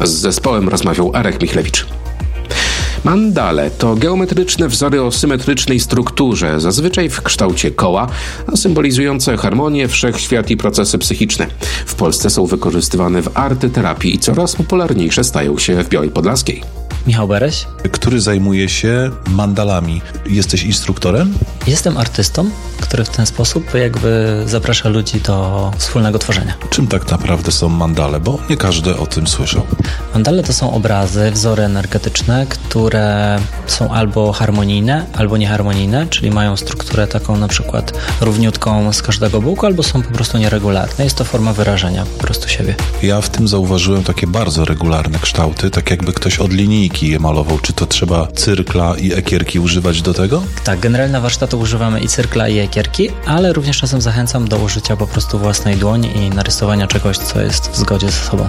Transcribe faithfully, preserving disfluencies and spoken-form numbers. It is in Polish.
Z zespołem rozmawiał Arek Michlewicz. Mandale to geometryczne wzory o symetrycznej strukturze, zazwyczaj w kształcie koła, a symbolizujące harmonię, wszechświat i procesy psychiczne. W Polsce są wykorzystywane w artyterapii i coraz popularniejsze stają się w Białej Podlaskiej. Michał Bereś, który zajmuje się mandalami. Jesteś instruktorem? Jestem artystą, który w ten sposób jakby zaprasza ludzi do wspólnego tworzenia. Czym tak naprawdę są mandale? Bo nie każdy o tym słyszał. Mandale to są obrazy, wzory energetyczne, które są albo harmonijne, albo nieharmonijne, czyli mają strukturę taką na przykład równiutką z każdego boku, albo są po prostu nieregularne. Jest to forma wyrażenia po prostu siebie. Ja w tym zauważyłem takie bardzo regularne kształty, tak jakby ktoś od linijki je malował. Czy to trzeba cyrkla i ekierki używać do tego? Tak, generalnie na warsztatu używamy i cyrkla, i ekierki, ale również czasem zachęcam do użycia po prostu własnej dłoni i narysowania czegoś, co jest w zgodzie ze sobą.